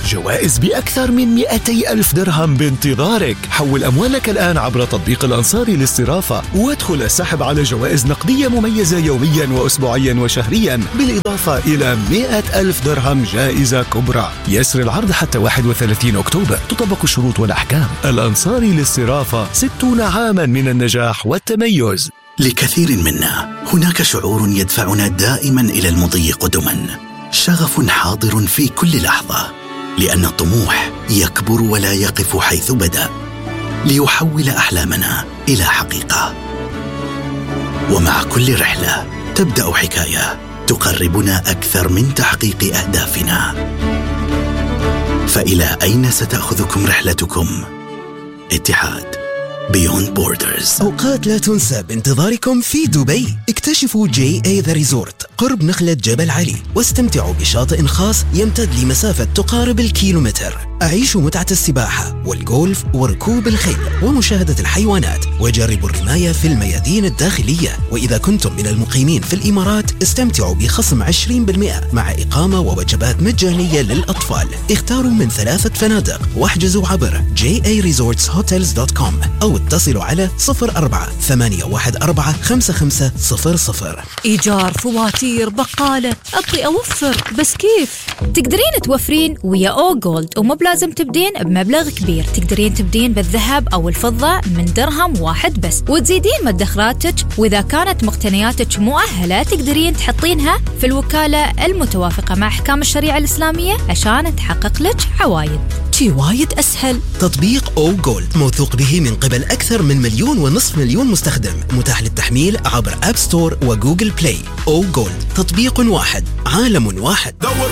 جوائز بأكثر من 200,000 درهم بانتظارك. حول أموالك الآن عبر تطبيق الأنصاري للصرافة وادخل السحب على جوائز نقدية مميزة يوميا وأسبوعيا وشهريا، بالإضافة إلى 100,000 درهم جائزة كبرى. يسري العرض حتى 31 أكتوبر. تطبق الشروط والأحكام. الأنصاري للصرافة، 60 عاما من النجاح والتميز. لكثير منا هناك شعور يدفعنا دائما إلى المضي قدما، شغف حاضر في كل لحظة، لأن الطموح يكبر ولا يقف حيث بدأ، ليحول أحلامنا إلى حقيقة. ومع كل رحلة تبدأ حكاية تقربنا أكثر من تحقيق أهدافنا. فإلى أين ستأخذكم رحلتكم؟ اتحاد Beyond Borders. أوقات لا تنسى بانتظاركم في دبي. اكتشفوا JA The Resort قرب نخلة جبل علي، واستمتعوا بشاطئ خاص يمتد لمسافة تقارب الكيلومتر. أعيشوا متعة السباحة والجولف وركوب الخيل ومشاهدة الحيوانات، وجربوا الرماية في الميادين الداخلية. وإذا كنتم من المقيمين في الإمارات استمتعوا بخصم 20% مع إقامة ووجبات مجانية للأطفال. اختاروا من 3 فنادق واحجزوا عبر jaresortshotels.com أو اتصلوا على 04-814-5500. إيجار، فواتير، بقالة، أبغي أوفر بس كيف؟ تقدرين توفرين ويا أو جولد، ومو بلازم تبدين بمبلغ كبير. تقدرين تبدين بالذهب أو الفضة من درهم واحد بس، وتزيدين مدخراتك. وإذا كانت مقتنياتك مؤهلة تقدرين تحطينها في الوكالة المتوافقة مع أحكام الشريعة الإسلامية عشان تحقق لك عوايد. شي وايد أسهل. تطبيق أو جولد موثوق به من قبل أكثر من 1.5 مليون مستخدم، متاح للتحميل عبر أب ستور وجوجل بلاي. أو جولد، تطبيق واحد، عالم واحد.